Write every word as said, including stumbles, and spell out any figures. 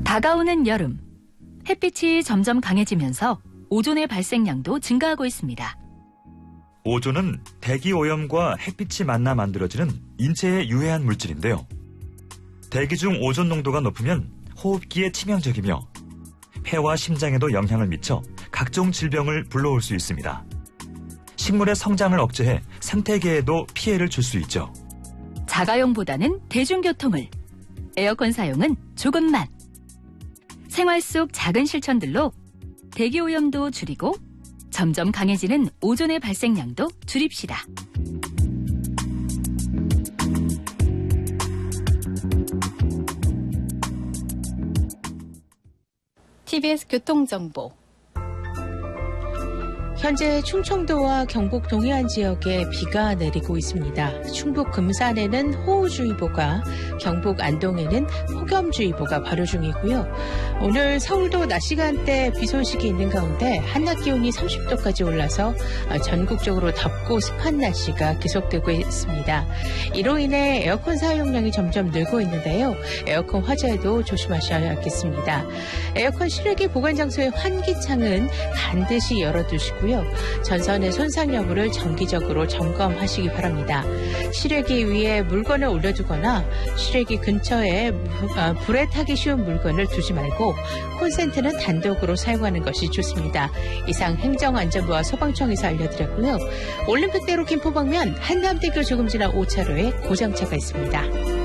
다가오는 여름, 햇빛이 점점 강해지면서 오존의 발생량도 증가하고 있습니다. 오존은 대기 오염과 햇빛이 만나 만들어지는 인체에 유해한 물질인데요. 대기 중 오존 농도가 높으면 호흡기에 치명적이며 폐와 심장에도 영향을 미쳐 각종 질병을 불러올 수 있습니다. 식물의 성장을 억제해 생태계에도 피해를 줄 수 있죠. 자가용보다는 대중교통을, 에어컨 사용은 조금만. 생활 속 작은 실천들로 대기오염도 줄이고 점점 강해지는 오존의 발생량도 줄입시다. 티비에스 교통정보. 현재 충청도와 경북 동해안 지역에 비가 내리고 있습니다. 충북 금산에는 호우주의보가, 경북 안동에는 폭염주의보가 발효 중이고요. 오늘 서울도 낮 시간대 비 소식이 있는 가운데 한낮 기온이 삼십 도까지 올라서 전국적으로 덥고 습한 날씨가 계속되고 있습니다. 이로 인해 에어컨 사용량이 점점 늘고 있는데요. 에어컨 화재에도 조심하셔야겠습니다. 에어컨 실외기 보관 장소의 환기창은 반드시 열어두시고요. 전선의 손상 여부를 정기적으로 점검하시기 바랍니다. 실외기 위에 물건을 올려두거나 실외기 근처에 불에 타기 쉬운 물건을 두지 말고 콘센트는 단독으로 사용하는 것이 좋습니다. 이상 행정안전부와 소방청에서 알려드렸고요. 올림픽대로 김포방면 한남대교 조금 지나 오 차로에 고정차가 있습니다.